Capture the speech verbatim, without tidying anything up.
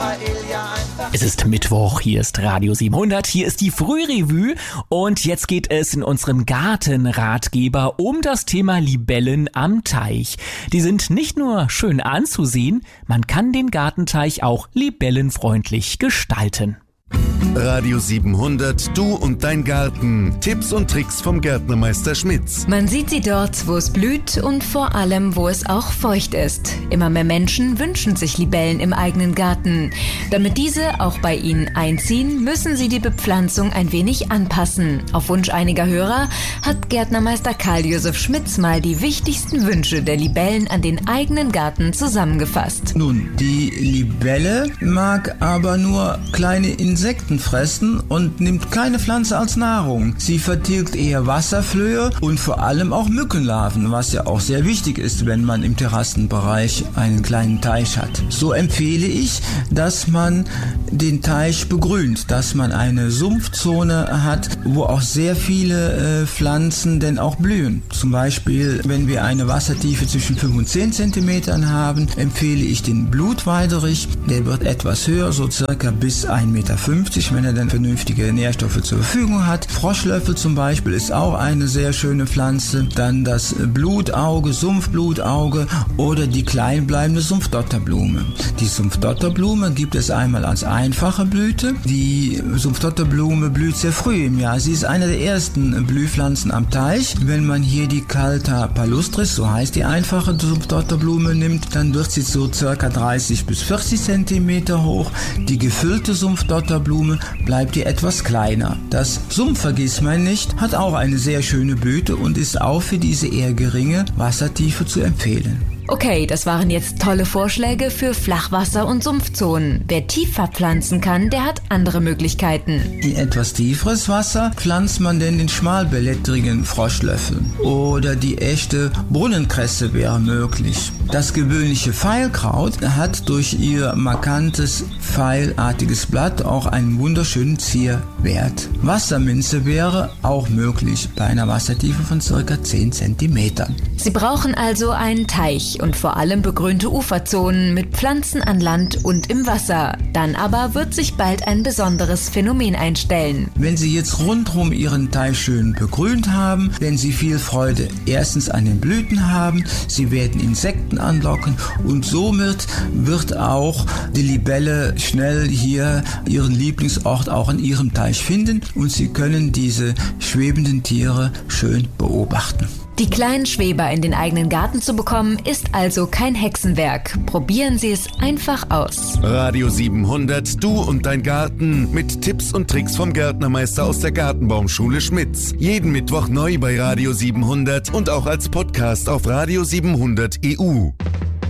Michael ja einfach. Es ist Mittwoch, hier ist Radio siebenhundert, hier ist die Frührevue und jetzt geht es in unserem Gartenratgeber um das Thema Libellen am Teich. Die sind nicht nur schön anzusehen, man kann den Gartenteich auch libellenfreundlich gestalten. Radio siebenhundert, du und dein Garten. Tipps und Tricks vom Gärtnermeister Schmitz. Man sieht sie dort, wo es blüht und vor allem, wo es auch feucht ist. Immer mehr Menschen wünschen sich Libellen im eigenen Garten. Damit diese auch bei ihnen einziehen, müssen sie die Bepflanzung ein wenig anpassen. Auf Wunsch einiger Hörer hat Gärtnermeister Karl-Josef Schmitz mal die wichtigsten Wünsche der Libellen an den eigenen Garten zusammengefasst. Nun, die Libelle mag aber nur kleine Insekten fressen und nimmt keine Pflanze als Nahrung. Sie vertilgt eher Wasserflöhe und vor allem auch Mückenlarven, was ja auch sehr wichtig ist, wenn man im Terrassenbereich einen kleinen Teich hat. So empfehle ich, dass man den Teich begrünt, dass man eine Sumpfzone hat, wo auch sehr viele äh, Pflanzen denn auch blühen. Zum Beispiel, wenn wir eine Wassertiefe zwischen fünf und zehn Zentimetern haben, empfehle ich den Blutweiderich. Der wird etwas höher, so circa bis ein Meter fünfzig, wenn er dann vernünftige Nährstoffe zur Verfügung hat. Froschlöffel zum Beispiel ist auch eine sehr schöne Pflanze. Dann das Blutauge, Sumpfblutauge oder die kleinbleibende Sumpfdotterblume. Die Sumpfdotterblume gibt es einmal als einfache Blüte. Die Sumpfdotterblume blüht sehr früh im Jahr. Sie ist eine der ersten Blühpflanzen am Teich. Wenn man hier die Caltha palustris, so heißt die einfache Sumpfdotterblume, nimmt, dann wird sie so circa dreißig bis vierzig Zentimeter hoch. Die gefüllte Sumpfdotterblume bleibt hier etwas kleiner. Das Sumpfvergissmeinnicht hat auch eine sehr schöne Blüte und ist auch für diese eher geringe Wassertiefe zu empfehlen. Okay, das waren jetzt tolle Vorschläge für Flachwasser- und Sumpfzonen. Wer tief verpflanzen kann, der hat andere Möglichkeiten. In etwas tieferes Wasser pflanzt man denn den schmalblättrigen Froschlöffel. Oder die echte Brunnenkresse wäre möglich. Das gewöhnliche Veilkraut hat durch ihr markantes, pfeilartiges Blatt auch einen wunderschönen Zierwert. Wasserminze wäre auch möglich bei einer Wassertiefe von ca. zehn Zentimetern. Sie brauchen also einen Teich und vor allem begrünte Uferzonen mit Pflanzen an Land und im Wasser. Dann aber wird sich bald ein besonderes Phänomen einstellen. Wenn Sie jetzt rundherum Ihren Teich schön begrünt haben, werden Sie viel Freude erstens an den Blüten haben, Sie werden Insekten anlocken und somit wird auch die Libelle schnell hier ihren Lieblingsort auch in Ihrem Teich finden und Sie können diese schwebenden Tiere schön beobachten. Die kleinen Schweber in den eigenen Garten zu bekommen, ist also kein Hexenwerk. Probieren Sie es einfach aus. Radio siebenhundert, du und dein Garten mit Tipps und Tricks vom Gärtnermeister aus der Gartenbaumschule Schmitz. Jeden Mittwoch neu bei Radio siebenhundert und auch als Podcast auf Radio siebenhundert E U.